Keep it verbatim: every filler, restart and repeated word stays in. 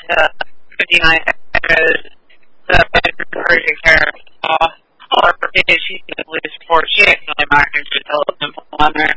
uh, fifty-nine echoes, so urgent care. Uh, or if she's in the police report, she accidentally marked her to telephone on her.